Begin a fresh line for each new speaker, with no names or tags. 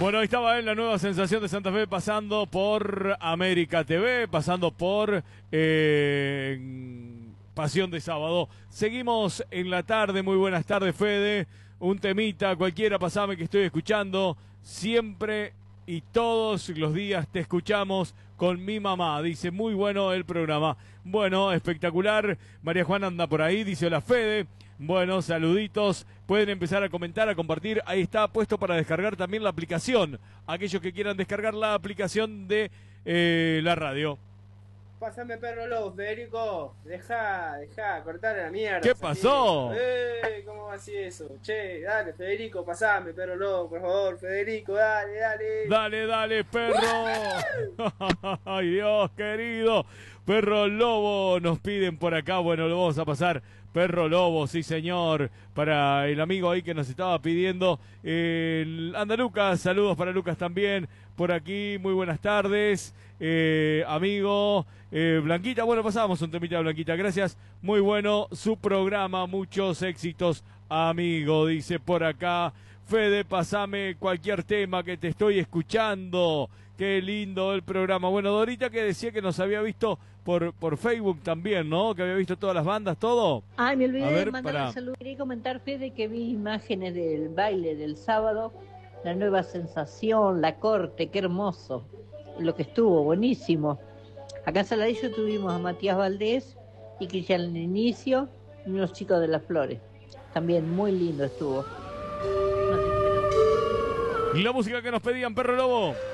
Bueno, ahí estaba él, la nueva sensación de Santa Fe, pasando por América TV, pasando por Pasión de Sábado. Seguimos en la tarde, muy buenas tardes, Fede. Un temita, cualquiera, pasame que estoy escuchando. Siempre y todos los días te escuchamos con mi mamá. Dice, muy bueno el programa. Bueno, espectacular. María Juana anda por ahí, dice, hola Fede. Bueno, saluditos. Pueden empezar a comentar, a compartir. Ahí está puesto para descargar también la aplicación. Aquellos que quieran descargar la aplicación de la radio.
Pásame perro lobo, Federico. Deja, cortar la mierda.
¿Qué pasó?
¿Cómo va así eso? Che, dale, Federico, pasame perro lobo, por favor, Federico, dale.
Dale, perro. Ay, Dios querido. Perro lobo nos piden por acá. Bueno, lo vamos a pasar. Perro lobo, sí señor. Para el amigo ahí que nos estaba pidiendo. Anda Lucas, saludos para Lucas también. Por aquí, muy buenas tardes. Amigo. Blanquita, bueno, pasamos un temita de Blanquita, gracias, muy bueno su programa, muchos éxitos, amigo, dice por acá, Fede, pasame cualquier tema que te estoy escuchando, qué lindo el programa. Bueno, Dorita que decía que nos había visto por Facebook también, ¿no? Que había visto todas las bandas, todo.
Ay, me olvidé de mandar un saludo. Quería comentar, Fede, que vi imágenes del baile del sábado, la nueva sensación, la corte, qué hermoso, lo que estuvo, buenísimo. Acá en Saladillo tuvimos a Matías Valdés y Cristian Inicio y unos chicos de las Flores. También muy lindo estuvo.
Y la música que nos pedían, Perro Lobo.